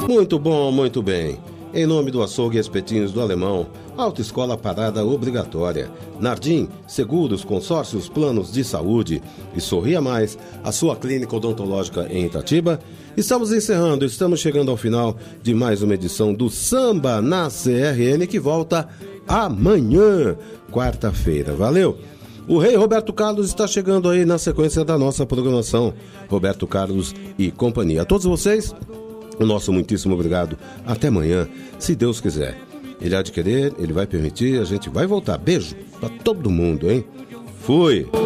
Muito bom, muito bem. Em nome do Açougue e Espetinhos do Alemão, autoescola parada obrigatória. Nardim, seguros, consórcios, planos de saúde. E Sorria Mais, a sua clínica odontológica em Itatiba. Estamos chegando ao final de mais uma edição do Samba na CRN, que volta amanhã, quarta-feira. Valeu! O rei Roberto Carlos está chegando aí na sequência da nossa programação. Roberto Carlos e companhia. A todos vocês, o nosso muitíssimo obrigado. Até amanhã, se Deus quiser. Ele há de querer, ele vai permitir, a gente vai voltar. Beijo pra todo mundo, hein? Fui!